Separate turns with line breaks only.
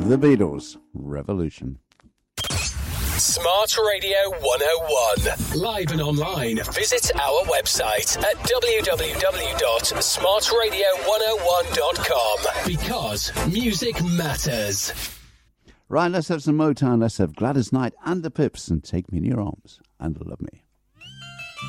The Beatles, Revolution.
Smart Radio 101. Live and online. Visit our website at www.smartradio101.com. Because music matters.
Right, let's have some Motown. Let's have Gladys Knight and the Pips and Take Me in Your Arms and Love Me.